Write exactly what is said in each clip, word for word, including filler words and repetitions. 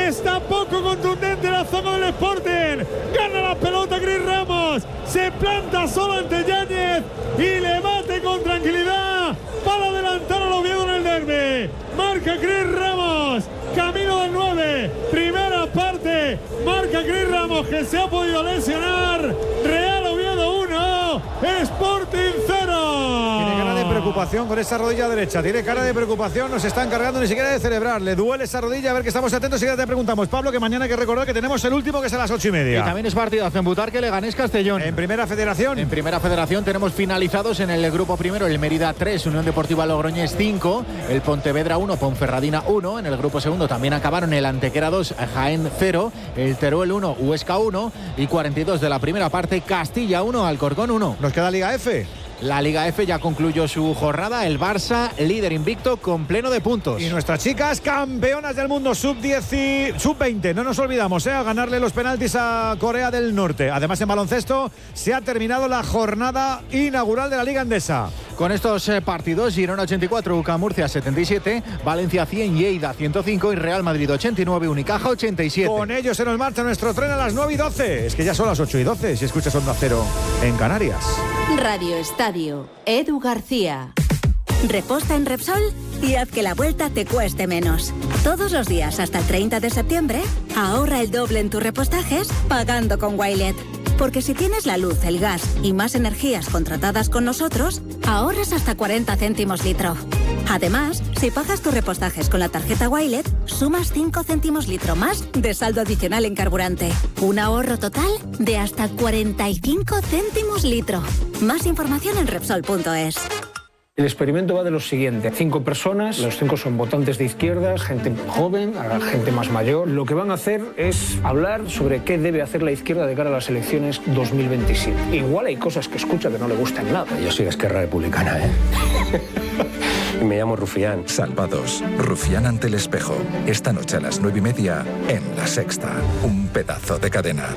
Está poco contundente la zona del Sporting. Gana la pelota Cris Ramos. Se planta solo ante Yáñez y le bate con tranquilidad para adelantar al Oviedo en el derbi. Marca Cris Ramos. Camino del nueve. Primera parte. Marca Cris Ramos, que se ha podido lesionar. Real Oviedo uno. Sporting cero. Tiene cara de preocupación con esa rodilla derecha. Tiene cara de preocación. No se está encargando ni siquiera de celebrar. Le duele esa rodilla. A ver, que estamos atentos y ya te preguntamos, Pablo, que mañana hay que recordar que tenemos el último, que es a las ocho y media. Y también es partidazo en Butarque, Leganés Castellón. En Primera Federación. En Primera Federación tenemos finalizados en el grupo primero el Mérida tres, Unión Deportiva Logroñés cinco, el Pontevedra uno, Ponferradina uno. En el grupo segundo también acabaron el Antequera dos, Jaén cero, el Teruel uno, Huesca uno y cuarenta y dos de la primera parte, Castilla uno, Alcorcón uno. Nos queda Liga F. La Liga F ya concluyó su jornada, el Barça líder invicto con pleno de puntos. Y nuestras chicas campeonas del mundo sub diez y sub veinte, no nos olvidamos, ¿eh? A ganarle los penaltis a Corea del Norte. Además, en baloncesto se ha terminado la jornada inaugural de la Liga Endesa. Con estos eh, partidos, Girona ochenta y cuatro, U C A Murcia setenta y siete, Valencia cien, Lleida ciento cinco y Real Madrid ochenta y nueve, Unicaja ochenta y siete. Con ellos se nos marcha nuestro tren a las nueve y doce. Es que ya son las ocho y doce si escuchas Onda Cero en Canarias. Radio Estadio, Edu García. Reposta en Repsol y haz que la vuelta te cueste menos. Todos los días hasta el treinta de septiembre, ahorra el doble en tus repostajes pagando con Wilet. Porque si tienes la luz, el gas y más energías contratadas con nosotros, ahorras hasta cuarenta céntimos litro. Además, si pagas tus repostajes con la tarjeta Wilet, sumas cinco céntimos litro más de saldo adicional en carburante. Un ahorro total de hasta cuarenta y cinco céntimos litro. Más información en Repsol punto es. El experimento va de lo siguiente. Cinco personas, los cinco son votantes de izquierdas, gente joven, gente más mayor. Lo que van a hacer es hablar sobre qué debe hacer la izquierda de cara a las elecciones dos mil veintisiete. Igual hay cosas que escucha que no le gustan nada. Yo soy de Esquerra Republicana, ¿eh? Me llamo Rufián. Salvados. Rufián ante el espejo. Esta noche a las nueve y media en La Sexta. Un pedazo de cadena.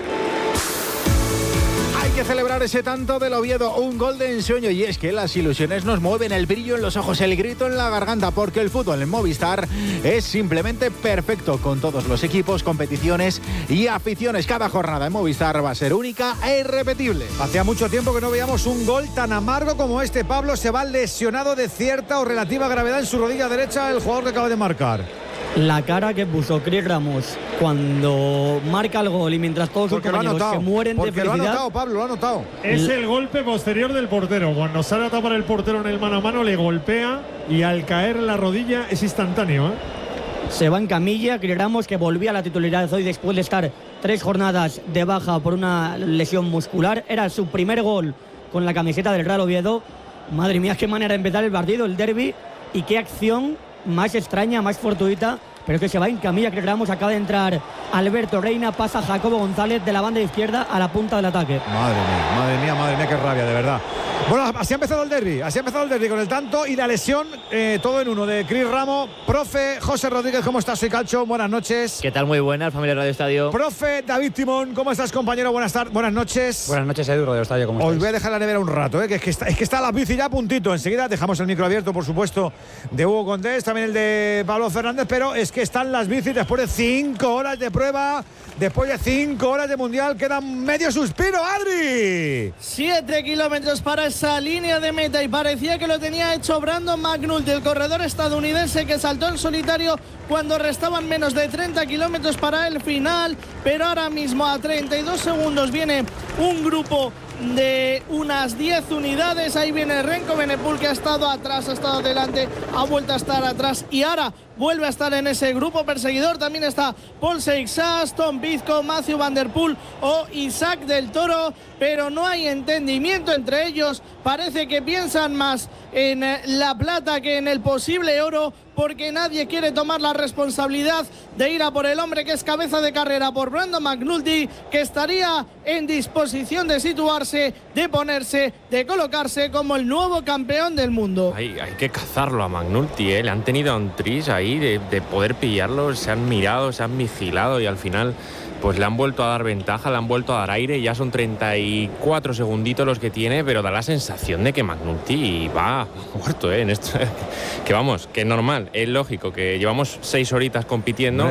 Hay que celebrar ese tanto del Oviedo, un gol de ensueño, y es que las ilusiones nos mueven, el brillo en los ojos, el grito en la garganta, porque el fútbol en Movistar es simplemente perfecto, con todos los equipos, competiciones y aficiones. Cada jornada en Movistar va a ser única e irrepetible. Hacía mucho tiempo que no veíamos un gol tan amargo como este. Pablo, se va lesionado de cierta o relativa gravedad en su rodilla derecha el jugador que acaba de marcar. La cara que puso Cris Ramos cuando marca el gol y mientras todos sus compañeros se mueren de felicidad. Porque lo ha notado, Pablo, lo ha notado. Es el golpe posterior del portero. Cuando sale a tapar el portero en el mano a mano, le golpea y al caer la rodilla es instantáneo, ¿eh? Se va en camilla. Cris Ramos, que volvía a la titularidad hoy después de estar tres jornadas de baja por una lesión muscular. Era su primer gol con la camiseta del Real Oviedo. Madre mía, qué manera de empezar el partido, el derbi, y qué acción más extraña, más fortuita, pero es que se va en camilla. Cris Ramos, acaba de entrar Alberto Reina, pasa Jacobo González de la banda izquierda a la punta del ataque. Madre mía, madre mía, madre mía, qué rabia, de verdad. Bueno, así ha empezado el derbi, así ha empezado el derbi con el tanto y la lesión, eh, todo en uno, de Cris Ramos. Profe José Rodríguez, ¿cómo estás? Soy Calcho, buenas noches. ¿Qué tal? Muy buenas, familia Radio Estadio. Profe David Timón, ¿cómo estás, compañero? Buenas tardes, buenas noches. Buenas noches, Edu, Radio Estadio, ¿cómo estás? Os voy a dejar la nevera un rato, ¿eh? que, es, que está, es que está la bici ya a puntito. Enseguida dejamos el micro abierto, por supuesto, de Hugo Condés, también el de Pablo Fernández, pero es que están las bicis después de cinco horas de prueba, después de cinco horas de mundial, queda medio suspiro, Adri. Siete kilómetros para esa línea de meta y parecía que lo tenía hecho Brandon McNulty, el corredor estadounidense que saltó en solitario cuando restaban menos de treinta kilómetros para el final, pero ahora mismo a treinta y dos segundos viene un grupo de unas diez unidades. Ahí viene Renko Benepul, que ha estado atrás, ha estado adelante, ha vuelto a estar atrás y ahora vuelve a estar en ese grupo perseguidor. También está Paul Seixas, Tom Pizco, Matthew Van Der Poel o Isaac del Toro, pero no hay entendimiento entre ellos. Parece que piensan más en la plata que en el posible oro, porque nadie quiere tomar la responsabilidad de ir a por el hombre que es cabeza de carrera, por Brandon McNulty, que estaría en disposición de situarse, de ponerse, de colocarse como el nuevo campeón del mundo. Hay, hay que cazarlo a McNulty, ¿eh? Le han tenido a un tris ahí de, de poder pillarlo, se han mirado, se han vigilado y al final pues le han vuelto a dar ventaja, le han vuelto a dar aire. Ya son treinta y cuatro segunditos los que tiene, pero da la sensación de que McNulty va muerto, ¿eh? En esto, que vamos, que es normal, es lógico, que llevamos seis horitas compitiendo. Hombre.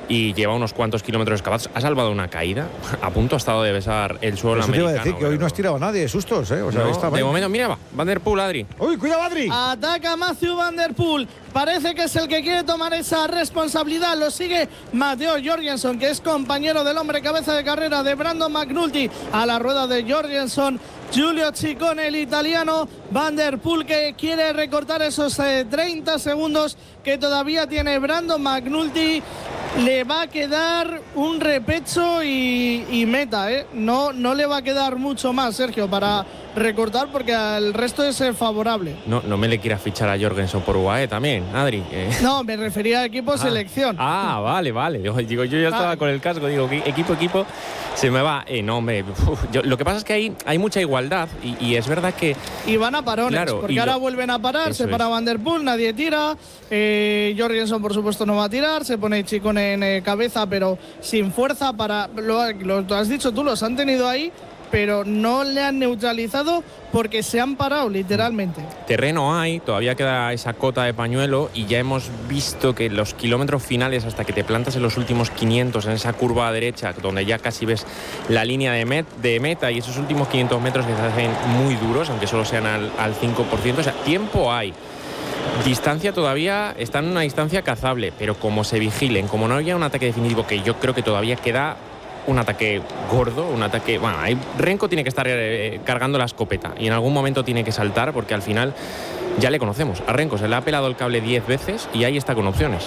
y lleva unos cuantos kilómetros excavados. Ha salvado una caída. A punto ha estado de besar el suelo Eso te iba americano. a decir, que hoy no has tirado a nadie de sustos, ¿eh? O sea, No, está de momento, mira, va, Van der Poel, Adri. ¡Uy, cuidado, Adri! Ataca Matthew Van der Poel. Parece que es el que quiere tomar esa responsabilidad. Lo sigue Matteo Jorgensen, que es compañero del hombre cabeza de carrera de Brandon McNulty. A la rueda de Jorgensen, Giulio Ciccone, el italiano. Van der Poel, que quiere recortar esos eh, treinta segundos que todavía tiene Brandon McNulty. Le va a quedar un repecho y, y meta, ¿eh? No, no le va a quedar mucho más, Sergio, para recortar, porque al resto es eh, favorable. No, no me le quieras fichar a Jorgensen por U A E también, Adri. Eh. No, me refería a equipo ah, selección. Ah, vale, vale. Digo, digo yo ya estaba ah. con el casco, digo, equipo, equipo, se me va. Eh, no, me, uf, yo, lo que pasa es que hay, hay mucha igualdad y, y es verdad que... Y van a parones, claro, porque ahora lo, vuelven a parar, se para es. Van der Poel, nadie tira. Eh, Jorgensen, por supuesto, no va a tirar, se pone Ciccone en eh, cabeza, pero sin fuerza para... Lo, lo has dicho tú, los han tenido ahí, pero no le han neutralizado porque se han parado literalmente. Terreno hay, todavía queda esa cota de pañuelo y ya hemos visto que los kilómetros finales, hasta que te plantas en los últimos quinientos en esa curva derecha, donde ya casi ves la línea de, met, de meta, y esos últimos quinientos metros que se hacen muy duros, aunque solo sean al, al cinco por ciento, o sea, tiempo hay. Distancia todavía está en una distancia cazable, pero como se vigilen, como no haya un ataque definitivo, que yo creo que todavía queda un ataque gordo, un ataque... Bueno, ahí Renko tiene que estar eh, cargando la escopeta y en algún momento tiene que saltar, porque al final ya le conocemos. A Renko se le ha pelado el cable diez veces y ahí está con opciones.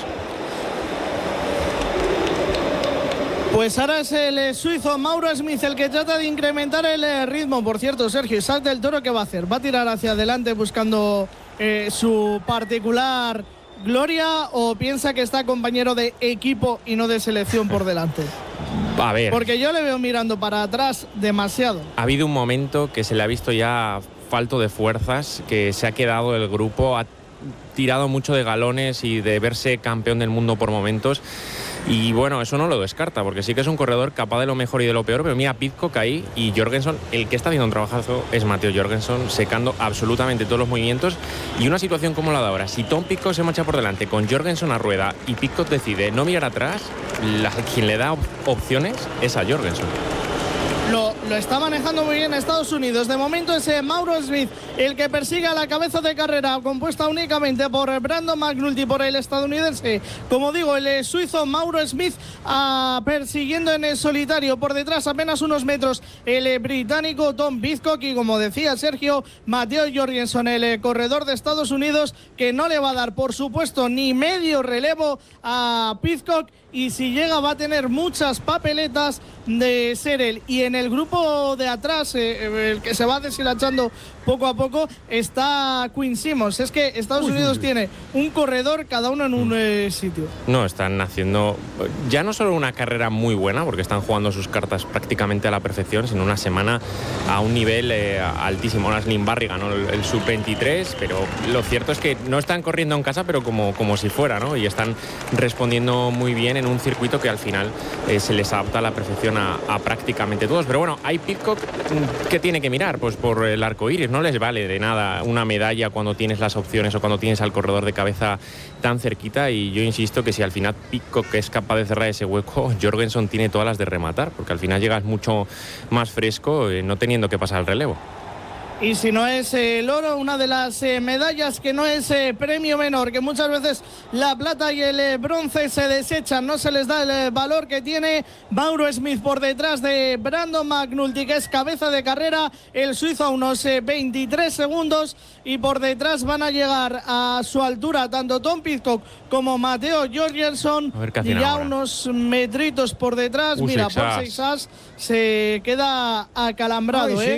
Pues ahora es el suizo Mauro Smith el que trata de incrementar el ritmo. Por cierto, Sergio, Isaac del Toro, ¿qué va a hacer? ¿Va a tirar hacia adelante buscando eh, su particular gloria o piensa que está compañero de equipo y no de selección por delante? A ver. Porque yo le veo mirando para atrás demasiado. Ha habido un momento que se le ha visto ya falto de fuerzas, que se ha quedado el grupo, ha tirado mucho de galones y de verse campeón del mundo por momentos. Y bueno, eso no lo descarta, porque sí que es un corredor capaz de lo mejor y de lo peor, pero mira, Pidcock ahí y Jorgensen, el que está haciendo un trabajazo es Matteo Jorgensen, secando absolutamente todos los movimientos. Y una situación como la de ahora, si Tom Pidcock se marcha por delante con Jorgensen a rueda y Pidcock decide no mirar atrás, la, quien le da opciones es a Jorgensen. Lo, lo está manejando muy bien Estados Unidos. De momento es eh, Mauro Smith el que persigue a la cabeza de carrera, compuesta únicamente por Brandon McNulty, por el estadounidense. Como digo, el eh, suizo Mauro Smith ah, persiguiendo en el solitario. Por detrás, apenas unos metros, el eh, británico Tom Pidcock. Y como decía Sergio, Matteo Jorgensen, el eh, corredor de Estados Unidos, que no le va a dar, por supuesto, ni medio relevo a Pidcock. Y si llega va a tener muchas papeletas de ser él. Y en el grupo de atrás, eh, el que se va deshilachando poco a poco, está Quinn Simmons. Es que Estados uy, Unidos uy. tiene un corredor cada uno en un eh, sitio. No, están haciendo ya no solo una carrera muy buena, porque están jugando sus cartas prácticamente a la perfección, sino una semana a un nivel eh, altísimo. Naslin Barry ganó el, el sub veintitrés, pero lo cierto es que no están corriendo en casa, pero como, como si fuera, ¿no? Y están respondiendo muy bien en un circuito que al final eh, se les adapta a la perfección a, a prácticamente todos. Pero bueno, hay Pidcock que tiene que mirar pues por el arco iris. No les vale de nada una medalla cuando tienes las opciones o cuando tienes al corredor de cabeza tan cerquita. Y yo insisto que si al final Pidcock es capaz de cerrar ese hueco, Jorgensen tiene todas las de rematar, porque al final llegas mucho más fresco eh, no teniendo que pasar el relevo. Y si no es eh, el oro, una de las eh, medallas que no es eh, premio menor, que muchas veces la plata y el eh, bronce se desechan, no se les da el eh, valor que tiene. Mauro Smith por detrás de Brandon McNulty, que es cabeza de carrera, el suizo a unos eh, veintitrés segundos, y por detrás van a llegar a su altura tanto Tom Pidcock como Matteo Jorgensen, y ya ahora unos metritos por detrás. Uh, mira, por Seixas se queda acalambrado. Ay, sí. eh